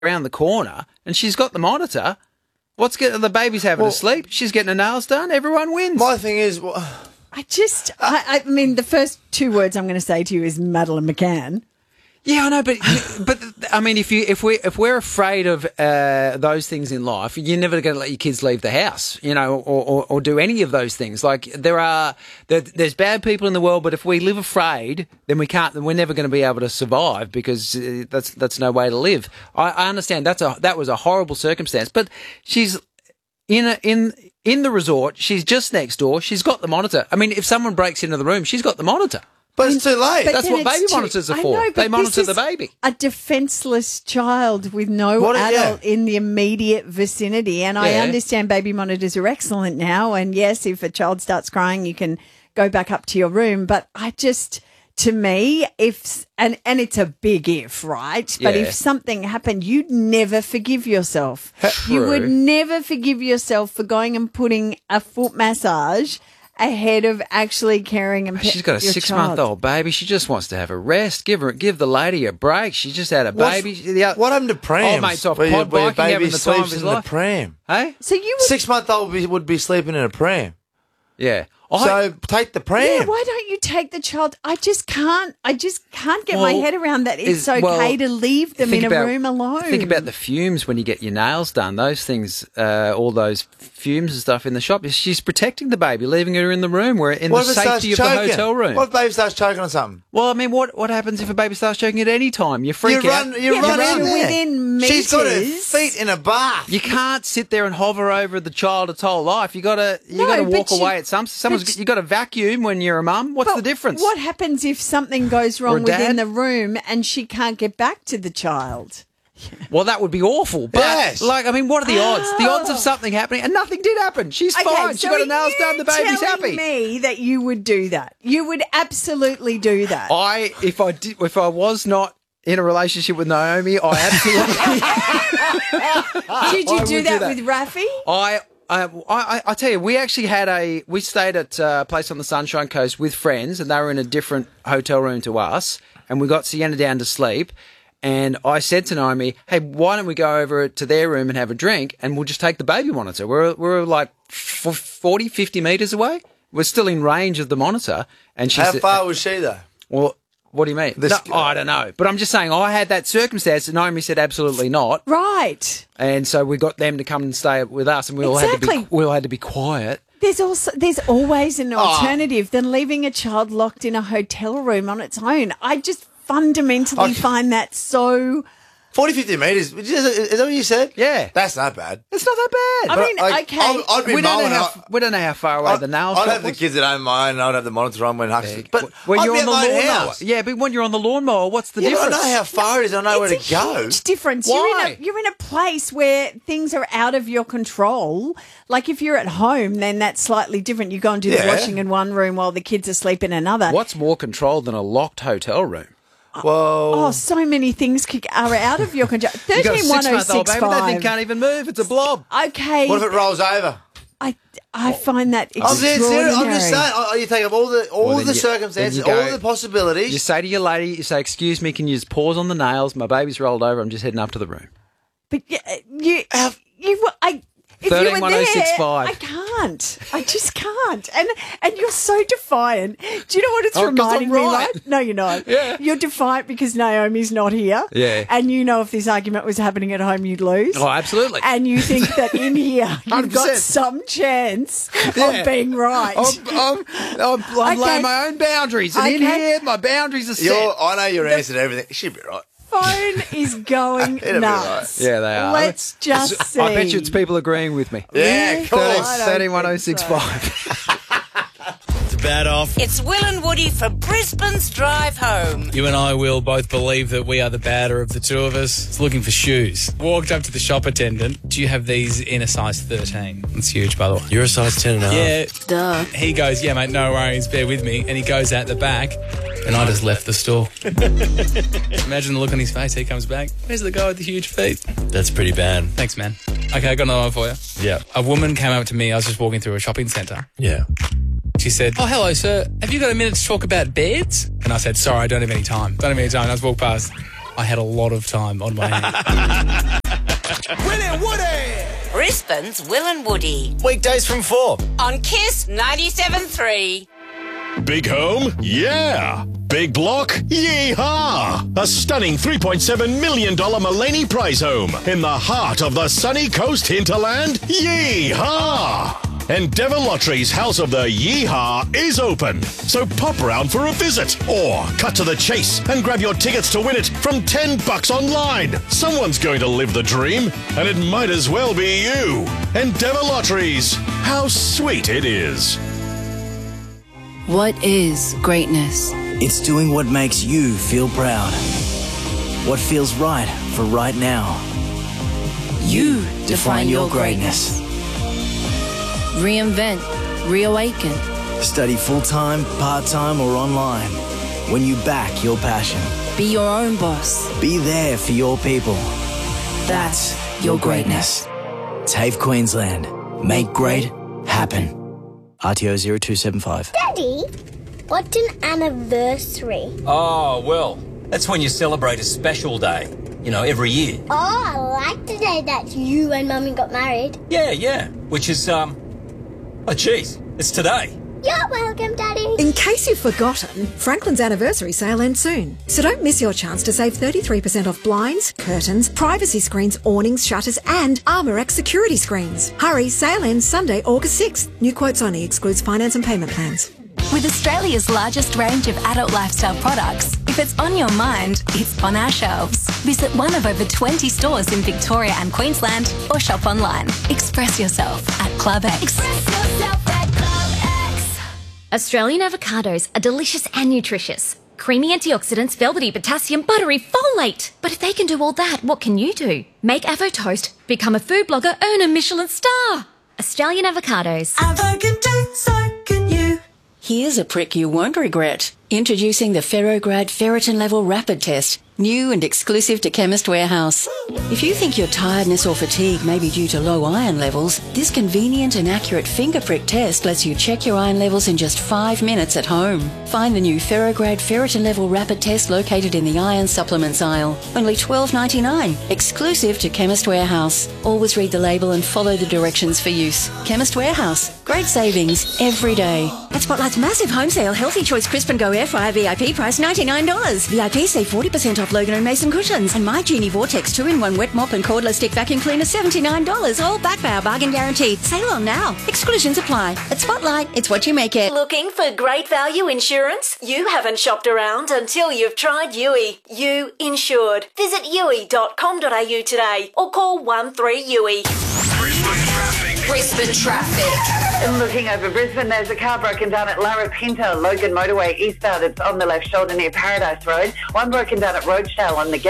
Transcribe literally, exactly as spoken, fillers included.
around the corner and she's got the monitor. What's getting the baby's having Well, a sleep? She's getting her nails done. Everyone wins. My thing is, well, I just, I, I mean, the first two words I'm going to say to you is Madeline McCann. Yeah, I know, but but I mean, if you if we if we're afraid of uh, those things in life, you're never going to let your kids leave the house, you know, or, or, or do any of those things. Like there are there, there's bad people in the world, but if we live afraid, then we can't. Then we're never going to be able to survive because uh, that's that's no way to live. I, I understand that's a that was a horrible circumstance, but she's in a, in in the resort. She's just next door. She's got the monitor. I mean, if someone breaks into the room, she's got the monitor. but it's too late. But That's then what it's baby too- monitors are I for. know, They but this monitor is the baby. A defenceless child with no What- adult yeah. in the immediate vicinity. And I Yeah. understand baby monitors are excellent now. And yes, if a child starts crying, you can go back up to your room. But I just, to me, if, and, and it's a big if, right? But Yeah. if something happened, you'd never forgive yourself. You True. would never forgive yourself for going and putting a foot massage ahead of actually caring and pe- She's got a your six-month-old baby. She just wants to have a rest. Give her, give the lady a break. She just had a What's- baby. The other- What happened to prams? Oh, mate's off where, quad where your biking, having baby the time of sleeps his in the life. pram. Hey, So you would Six-month-old would be, would be sleeping in a pram. yeah. I, So take the pram. Yeah, why don't you take the child? I just can't. I just can't get my Well, head around that. It's is- okay well, to leave them think in a about- room alone. Think about the fumes when you get your nails done. Those things, uh, all those fumes and stuff in the shop. She's protecting the baby, leaving her in the room, where in What the if it starts safety of the choking? hotel room. What if baby starts choking on something? Well, I mean, what what happens if a baby starts choking at any time? You freak you out. run, you Yeah, run but in you're there. within She's got her metres. feet in a bath. You can't sit there and hover over the child its whole life. You gotta you No, gotta but walk you- away at some. Someone's but- you got to vacuum when you're a mum. What's But the difference? What happens if something goes Or wrong a dad? within the room and she can't get back to the child? Well, that would be awful. But Yes. like, I mean, what are the odds? The odds Oh. of something happening, and nothing did happen. She's fine. she so got her are nails you done. The baby's telling happy. me that you would do that. You would absolutely do that. I if I did if I was not in a relationship with Naomi, I absolutely. Did you I do would do that, that. with Rafi? I, I, I, I tell you, we actually had a. We stayed at a place on the Sunshine Coast with friends, and they were in a different hotel room to us. And we got Sienna down to sleep. And I said to Naomi, "Hey, why don't we go over to their room and have a drink, and we'll just take the baby monitor? We're we're like f- forty, fifty meters away. We're still in range of the monitor." And she How said, far was she though? "Well, what do you mean? This- No, I don't know, but I'm just saying I had that circumstance, and Naomi said absolutely not." Right. And so we got them to come and stay with us, and we all had to Exactly. be we all had to be quiet. There's also there's always an Ah. alternative than leaving a child locked in a hotel room on its own. I just fundamentally Okay. find that so. forty, fifty metres. Is is that what you said? Yeah. That's not bad. It's not that bad. I But mean, I- okay. I'd, I'd be we don't know mowing how up. we don't know how far away I'd, the nail I'd shop have the was. kids at home mine, and I'd have the monitor on when Huxley. But when I'd you're be on the at my own lawnmower, house. yeah, but when you're on the lawnmower, what's the Yeah, but I difference? know how far it is. I know where it's to a go. huge difference. Why? You're in, a, you're in a place where things are out of your control. Like if you're at home, then that's slightly different. You go and do the Yeah. washing in one room while the kids are asleep in another. What's more controlled than a locked hotel room? Well, Oh, so many things kick- are out of your control. You got a Thirteen one oh six-month-old six baby, that thing five. can't even move. It's a blob. Okay, what if it rolls over? I I find that I'm just, serious. extraordinary. I'm just saying. oh, You take up all the all Well, then the you- circumstances, then you go- all the possibilities. You say to your lady, you say, "Excuse me, can you just pause on the nails? My baby's rolled over. I'm just heading up to the room." But you, you, you, I. If you thirteen were one oh six there, five. I can't. I just can't. And and you're so defiant. Do you know what it's Oh, 'cause reminding I'm me right. like? No, you're not. Yeah. You're defiant because Naomi's not here. Yeah. And you know if this argument was happening at home, you'd lose. Oh, absolutely. And you think that in here you've one hundred got percent. some chance Yeah. of being right. I'm, I'm, I'm, I'm Okay. laying my own boundaries, and in Okay. here, my boundaries are set. You're, I know your answer to everything. She'd be right. Phone is going It'll be nuts. Yeah, they are. Let's just see. I bet you it's people agreeing with me. Yeah, Really? of course. I don't thirteen one oh think six so. five. It's bad off. It's Will and Woody for Brisbane's Drive Home. You and I will both believe that we are the badder of the two of us. It's looking for shoes. Walked up to the shop attendant. Do you have these in a size thirteen? It's huge, by the way. You're a size ten and a half. Yeah. Duh. He goes, yeah, mate, no worries, bear with me. And he goes out the back, and I just left the store. Imagine the look on his face. He comes back. Where's the guy with the huge feet? That's pretty bad. Thanks, man. Okay, I got another one for you. Yeah. A woman came up to me. I was just walking through a shopping centre. Yeah. She said, oh, hello, sir. Have you got a minute to talk about beds? And I said, sorry, I don't have any time. Don't have any time. I just walked past. I had a lot of time on my hands. Will and Woody. Brisbane's Will and Woody. Weekdays from four. On Kiss ninety-seven point three. Big home? Yeah. Big block? Yeehaw! A stunning three point seven million dollars Mullaney Prize home in the heart of the sunny coast hinterland? Yeehaw! Endeavour Lottery's House of the Yeehaw is open, so pop round for a visit or cut to the chase and grab your tickets to win it from ten bucks online. Someone's going to live the dream, and it might as well be you. Endeavour Lotteries. How sweet it is. What is greatness? It's doing what makes you feel proud. What feels right for right now. You define your greatness. Reinvent, reawaken. Study full-time, part-time or online. When you back your passion. Be your own boss. Be there for your people. That's your greatness. TAFE Queensland. Make great happen. R T O zero two seven five. Daddy, what's an anniversary? Oh, well, that's when you celebrate a special day. You know, every year. Oh, I like the day that you and Mummy got married. Yeah, yeah. Which is, um... oh, jeez. It's today. You're welcome, Daddy. In case you've forgotten, Franklin's anniversary sale ends soon. So don't miss your chance to save thirty-three percent off blinds, curtains, privacy screens, awnings, shutters and ArmorX security screens. Hurry, sale ends Sunday, August sixth. New quotes only, excludes finance and payment plans. With Australia's largest range of adult lifestyle products, if it's on your mind, it's on our shelves. Visit one of over twenty stores in Victoria and Queensland or shop online. Express yourself at Club X. Express yourself at Club X. Australian avocados are delicious and nutritious. Creamy antioxidants, velvety potassium, buttery folate. But if they can do all that, what can you do? Make Avo Toast, become a food blogger, earn a Michelin star. Australian avocados. Avo can do, so can you. Here's a prick you won't regret. Introducing the Ferrograd Ferritin Level Rapid Test. New and exclusive to Chemist Warehouse. If you think your tiredness or fatigue may be due to low iron levels, this convenient and accurate finger prick test lets you check your iron levels in just five minutes at home. Find the new Ferrograd Ferritin Level Rapid Test located in the iron supplements aisle. Only twelve ninety-nine, exclusive to Chemist Warehouse. Always read the label and follow the directions for use. Chemist Warehouse. Great savings every day. At Spotlight's massive home sale, Healthy Choice Crisp and Go Air Fryer V I P price ninety-nine dollars. V I P save forty percent off Logan and Mason cushions. And My Genie Vortex two in one wet mop and cordless stick vacuum cleaner seventy-nine dollars. All backed by our bargain guarantee. Sale on now. Exclusions apply. At Spotlight, it's what you make it. Looking for great value insurance? You haven't shopped around until you've tried U I. You insured. Visit U I dot com dot A U today or call one three U I. Brisbane traffic. Brisbane traffic. And looking over Brisbane, there's a car broken down at Larapinta, Logan Motorway eastbound. It's on the left shoulder near Paradise Road. One broken down at Rochedale on the